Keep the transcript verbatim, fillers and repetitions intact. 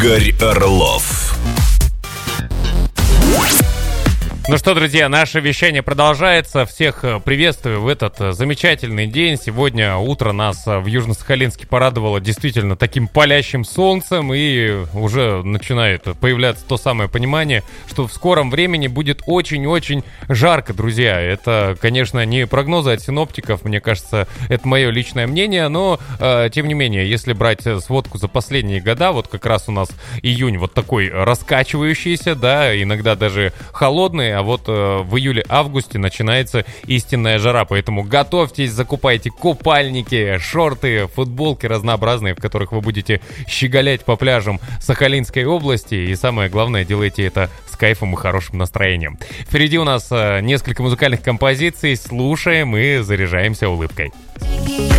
Игорь Орлов. Ну что, друзья, наше вещание продолжается. Всех приветствую в этот замечательный день. Сегодня утро нас в Южно-Сахалинске порадовало действительно таким палящим солнцем. И уже начинает появляться то самое понимание, что в скором времени будет очень-очень жарко, друзья. Это, конечно, не прогнозы от синоптиков, мне кажется, это мое личное мнение. Но, э, тем не менее, если брать сводку за последние года, вот как раз у нас июнь вот такой раскачивающийся, да, иногда даже холодный. А вот э, в июле-августе начинается истинная жара, поэтому готовьтесь, закупайте купальники, шорты, футболки разнообразные, в которых вы будете щеголять по пляжам Сахалинской области, и самое главное, делайте это с кайфом и хорошим настроением. Впереди у нас э, несколько музыкальных композиций, слушаем и заряжаемся улыбкой.